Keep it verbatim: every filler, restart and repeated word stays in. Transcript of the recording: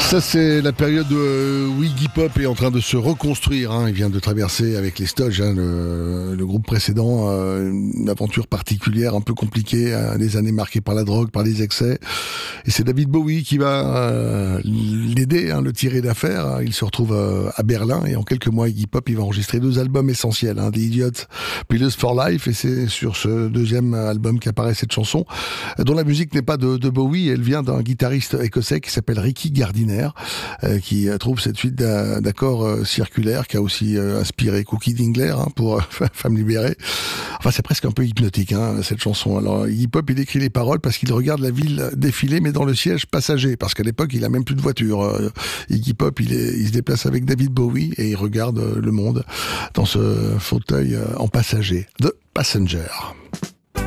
Ça, c'est la période où Iggy Pop est en train de se reconstruire. Hein. Il vient de traverser avec les Stooges, hein, le, le groupe précédent, euh, une aventure particulière, un peu compliquée, hein, des années marquées par la drogue, par les excès. Et c'est David Bowie qui va euh, l'aider, hein, le tirer d'affaire. Il se retrouve euh, à Berlin et en quelques mois, Iggy Pop, il va enregistrer deux albums essentiels, hein, The Idiot puis Lust for Life. Et c'est sur ce deuxième album qu'apparaît cette chanson, dont la musique n'est pas de, de Bowie. Elle vient d'un guitariste écossais qui s'appelle Ricky Gardiner. Euh, qui euh, trouve cette suite d'accords euh, circulaires qui a aussi euh, inspiré Cookie Dingler, hein, pour euh, Femme libérée. Enfin, c'est presque un peu hypnotique, hein, cette chanson. Alors, Iggy Pop, il écrit les paroles parce qu'il regarde la ville défiler, mais dans le siège passager, parce qu'à l'époque, il a même plus de voiture. Euh, Iggy Pop, il, est, il se déplace avec David Bowie et il regarde euh, le monde dans ce fauteuil euh, en passager. The Passenger.